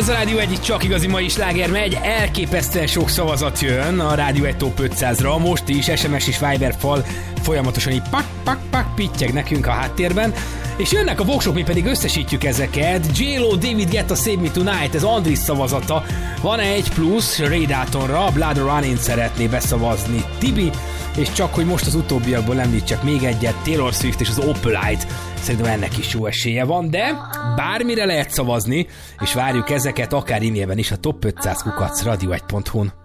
Ez a Rádió 1, csak igazi mai sláger megy, elképesztően sok szavazat jön a Rádió 1 Top 500-ra, most is SMS és Viber fal folyamatosan így pak pittyeg nekünk a háttérben, és jönnek a voksok, mi pedig összesítjük ezeket. J-Lo, David Guetta, Save Me Tonight, ez Andris szavazata, van egy plusz Ray Daltonra, Blood Running szeretné beszavazni Tibi, és csak hogy most az utóbbiakból említsek még egyet, Taylor Swift és az Opalite, szerintem ennek is jó esélye van, de bármire lehet szavazni, és várjuk ezeket akár e-mailben is a top500@radio1.hu-n.